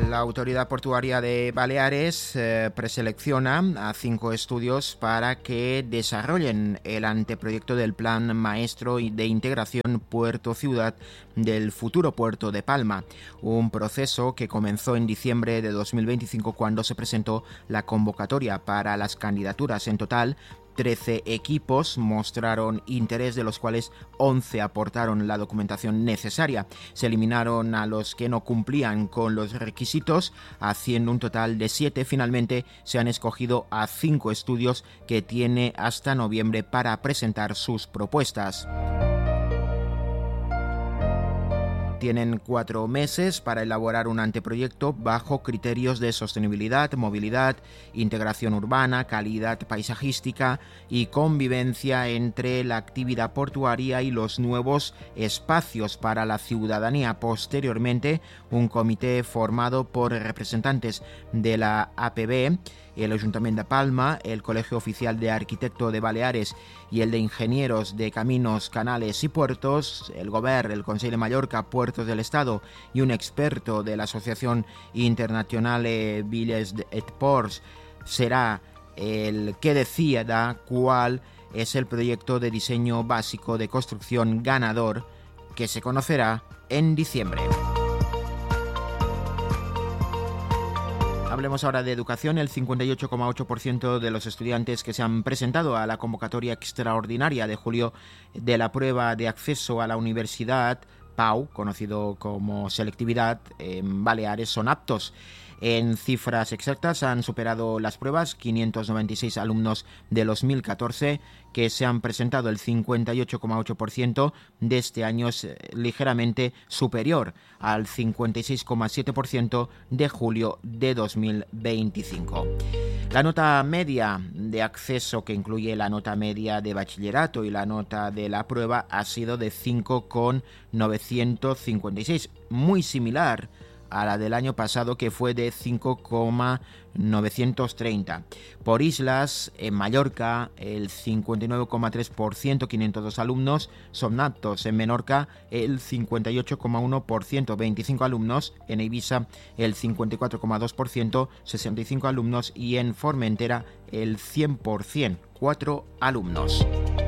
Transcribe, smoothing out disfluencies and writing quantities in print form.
La Autoridad Portuaria de Baleares preselecciona a 5 estudios para que desarrollen el anteproyecto del Plan Maestro de Integración Puerto-Ciudad del futuro puerto de Palma, un proceso que comenzó en diciembre de 2025 cuando se presentó la convocatoria para las candidaturas. En total, 13 equipos mostraron interés, de los cuales 11 aportaron la documentación necesaria. Se eliminaron a los que no cumplían con los requisitos, haciendo un total de 7. Finalmente se han escogido a 5 estudios que tiene hasta noviembre para presentar sus propuestas. Tienen 4 meses para elaborar un anteproyecto bajo criterios de sostenibilidad, movilidad, integración urbana, calidad paisajística y convivencia entre la actividad portuaria y los nuevos espacios para la ciudadanía. Posteriormente, un comité formado por representantes de la APB, el Ayuntamiento de Palma, el Colegio Oficial de Arquitectos de Baleares y el de Ingenieros de Caminos, Canales y Puertos, el Govern, el Consell de Mallorca, Puertos del Estado y un experto de la Asociación Internacional Villes et Ports, será el que decida cuál es el proyecto de diseño básico de construcción ganador, que se conocerá en diciembre. Hablemos ahora de educación. El 58,8% de los estudiantes que se han presentado a la convocatoria extraordinaria de julio de la prueba de acceso a la universidad, PAU, conocido como selectividad en Baleares, son aptos. En cifras exactas, han superado las pruebas 596 alumnos de los 1014 que se han presentado. El 58,8% de este año es ligeramente superior al 56,7% de julio de 2025. La nota media de acceso, que incluye la nota media de bachillerato y la nota de la prueba, ha sido de 5,956, muy similar a la del año pasado, que fue de 5,930. Por islas, en Mallorca, el 59,3%, 502 alumnos, son aptos. En Menorca, el 58,1%, 25 alumnos. En Ibiza, el 54,2%, 65 alumnos. Y en Formentera, el 100%, 4 alumnos.